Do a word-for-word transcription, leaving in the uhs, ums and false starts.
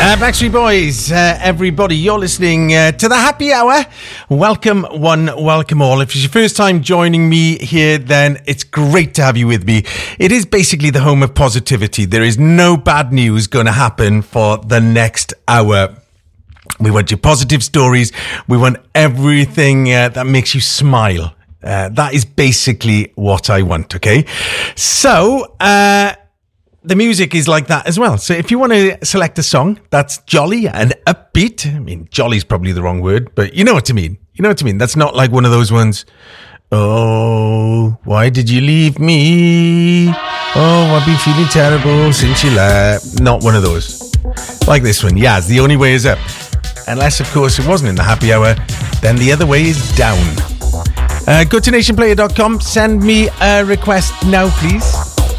Uh, Backstreet Boys, uh, everybody, you're listening uh, to the Happy Hour. Welcome one, welcome all. If it's your first time joining me here, then it's great to have you with me. It is basically the home of positivity. There is no bad news going to happen for the next hour. We want your positive stories. We want everything uh, that makes you smile. Uh, that is basically what I want, okay? So, uh... the music is like that as well. So if you want to select a song that's jolly and upbeat, I mean, jolly is probably the wrong word, but you know what I mean. You know what I mean? That's not like one of those ones, oh, why did you leave me? Oh, I've been feeling terrible since you left. Not one of those. Like this one, Yaz, The Only Way Is Up. Unless, of course, it wasn't in the happy hour, then The Other Way Is Down. Uh, go to nation player dot com. Send me a request now, please.